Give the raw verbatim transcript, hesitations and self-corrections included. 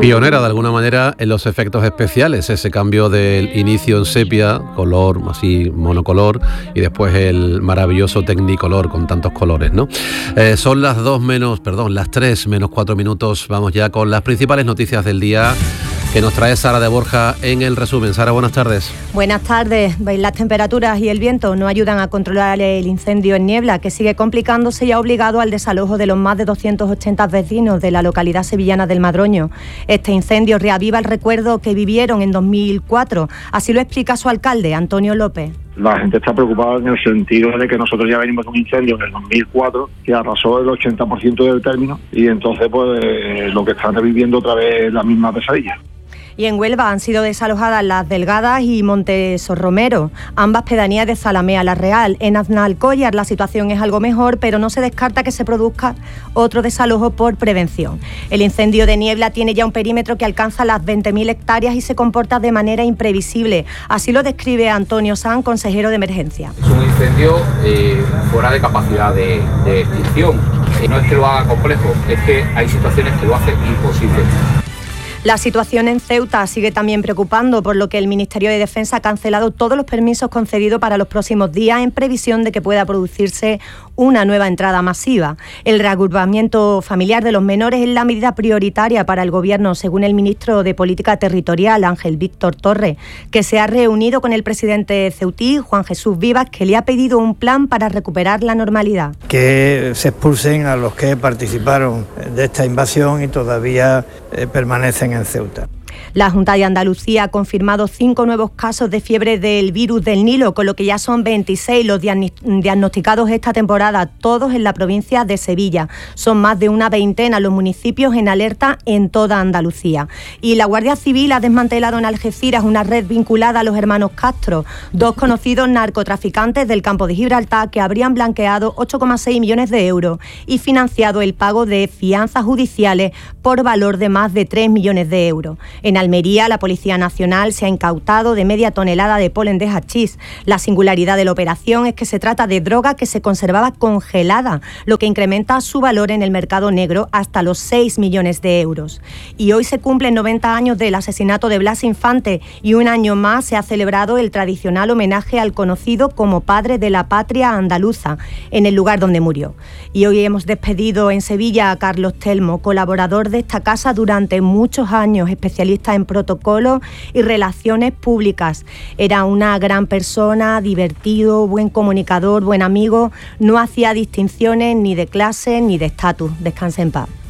Pionera de alguna manera en los efectos especiales, ese cambio del inicio en sepia, color así monocolor, y después el maravilloso Technicolor con tantos colores, ¿no? Eh, son las dos menos, perdón, las tres menos cuatro minutos. Vamos ya con las principales noticias del día que nos trae Sara de Borja en el resumen. Sara, buenas tardes. Buenas tardes. Las temperaturas y el viento no ayudan a controlar el incendio en Niebla, que sigue complicándose y ha obligado al desalojo de los más de doscientos ochenta vecinos de la localidad sevillana del Madroño. Este incendio reaviva el recuerdo que vivieron en dos mil cuatro. Así lo explica su alcalde, Antonio López. La gente está preocupada en el sentido de que nosotros ya venimos de un incendio en el dos mil cuatro que arrasó el ochenta por ciento del término, y entonces pues lo que están reviviendo otra vez es la misma pesadilla. Y en Huelva han sido desalojadas Las Delgadas y Montesorromero, ambas pedanías de Zalamea la Real. En Aznalcóllar la situación es algo mejor, pero no se descarta que se produzca otro desalojo por prevención. El incendio de Niebla tiene ya un perímetro que alcanza las veinte mil hectáreas y se comporta de manera imprevisible. Así lo describe Antonio Sanz, consejero de emergencia. Es un incendio eh, fuera de capacidad de, de extinción. No es que lo haga complejo, es que hay situaciones que lo hacen imposible. La situación en Ceuta sigue también preocupando, por lo que el Ministerio de Defensa ha cancelado todos los permisos concedidos para los próximos días en previsión de que pueda producirse una nueva entrada masiva. El reagrupamiento familiar de los menores es la medida prioritaria para el Gobierno, según el ministro de Política Territorial, Ángel Víctor Torres, que se ha reunido con el presidente ceutí, Juan Jesús Vivas, que le ha pedido un plan para recuperar la normalidad. Que se expulsen a los que participaron de esta invasión y todavía eh, permanecen en Ceuta. La Junta de Andalucía ha confirmado cinco nuevos casos de fiebre del virus del Nilo, con lo que ya son veintiséis los diagnosticados esta temporada, todos en la provincia de Sevilla. Son más de una veintena los municipios en alerta en toda Andalucía. Y la Guardia Civil ha desmantelado en Algeciras una red vinculada a los hermanos Castro, dos conocidos narcotraficantes del campo de Gibraltar que habrían blanqueado ocho coma seis millones de euros y financiado el pago de fianzas judiciales por valor de más de tres millones de euros. En Almería, la Policía Nacional se ha incautado de media tonelada de polen de hachís. La singularidad de la operación es que se trata de droga que se conservaba congelada, lo que incrementa su valor en el mercado negro hasta los seis millones de euros. Y hoy se cumplen noventa años del asesinato de Blas Infante y un año más se ha celebrado el tradicional homenaje al conocido como padre de la patria andaluza, en el lugar donde murió. Y hoy hemos despedido en Sevilla a Carlos Telmo, colaborador de esta casa durante muchos años, especialista en protocolo y relaciones públicas. Era una gran persona, divertido, buen comunicador, buen amigo, no hacía distinciones ni de clase ni de estatus. Descanse en paz.